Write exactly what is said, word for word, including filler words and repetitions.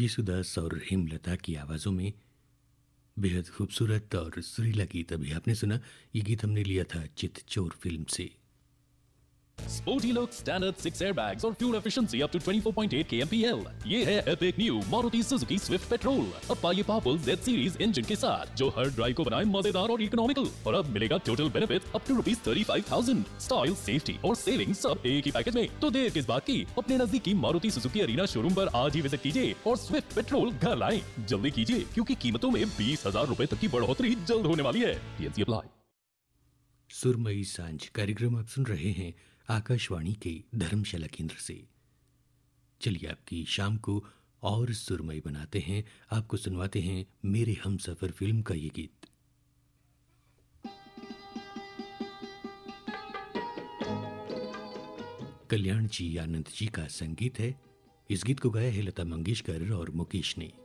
येसुदास और हेमलता की आवाज़ों में बेहद खूबसूरत और सुरीला गीत अभी आपने सुना। ये गीत हमने लिया था चितचोर फिल्म से। Sporty look, standard six airbags और fuel efficiency up to twenty four point eight के एम पी एल। ये है epic new Maruti Suzuki Swift petrol. अब पाइए पावरफुल जेड सीरीज इंजन के साथ जो हर ड्राइव को बनाए मजेदार और इकोनॉमिकल। और अब मिलेगा total benefit up to rupees thirty five thousand. Style, safety और सेविंग सब एक ही पैकेज में। तो देर किस बात की, अपने नजदीकी मारुति सुजुकी अरीना शोरूम पर आज ही विजिट कीजिए और स्विफ्ट पेट्रोल घर लाएं। जल्दी कीजिए क्योंकि कीमतों में बीस हजार रूपए तक की बढ़ोतरी जल्द होने वाली है। T N C apply. सुरमई सांझ कार्यक्रम आप सुन रहे हैं आकाशवाणी के धर्मशाला केंद्र से। चलिए आपकी शाम को और सुरमई बनाते हैं, आपको सुनवाते हैं मेरे हमसफर फिल्म का ये गीत। कल्याण जी आनंद जी का संगीत है। इस गीत को गाया है लता मंगेशकर और मुकेश ने।